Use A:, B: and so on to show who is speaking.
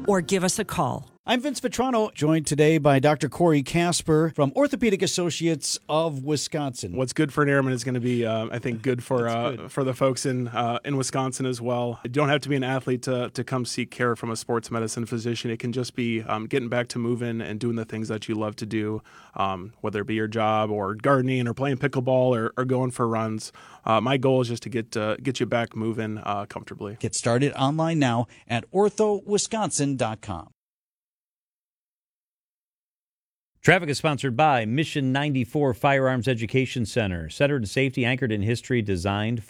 A: or give us a call.
B: I'm Vince Vitrano, joined today by Dr. Corey Casper from Orthopedic Associates of Wisconsin.
C: What's good for an airman is going to be, I think, good for the folks in Wisconsin as well. You don't have to be an athlete to come seek care from a sports medicine physician. It can just be getting back to moving and doing the things that you love to do, whether it be your job or gardening or playing pickleball or going for runs. My goal is just to get you back moving comfortably.
B: Get started online now at orthowisconsin.com.
D: Traffic is sponsored by Mission 94 Firearms Education Center. Center and safety anchored in history, designed